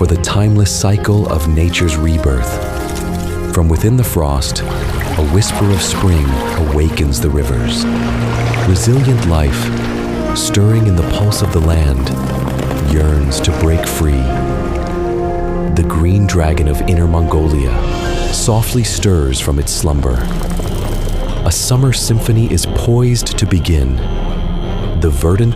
for the timeless cycle of nature's rebirth. From within the frost, a whisper of spring awakens the rivers. Resilient life, stirring in the pulse of the land, yearns to break free. The green dragon of Inner Mongolia softly stirs from its slumber. A summer symphony is poised to begin. The verdant